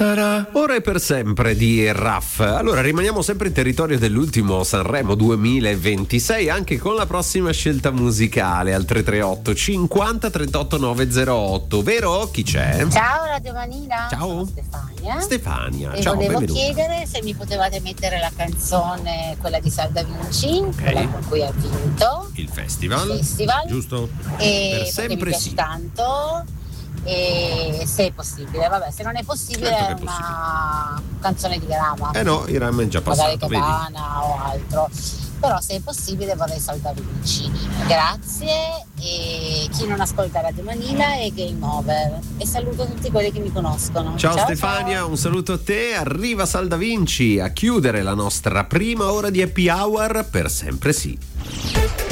sarà. Ora è per sempre di Raff. Allora rimaniamo sempre in territorio dell'ultimo Sanremo 2026, anche con la prossima scelta musicale al 338 50 38 908. Vero? Chi c'è? Ciao Radio Manina. Ciao. Sono Stefania. E Ciao, volevo benvenuta. chiedere se mi potevate mettere la canzone, quella di Salda Vinci, Ok. quella con cui ha vinto Il festival. e Giusto? Per perché sempre mi piace sì. tanto, e se è possibile, vabbè, se non è possibile Certo che è è una canzone di Grama, No, Iram è già magari passato, vedi? Cabana o altro, però se è possibile vorrei Salda Vinci. Grazie, e chi non ascolta Radio Manina è Game Over, e saluto tutti quelli che mi conoscono. Ciao Stefania, ciao. un saluto a te. Arriva Salda Vinci a chiudere la nostra prima ora di Happy Hour per sempre sì.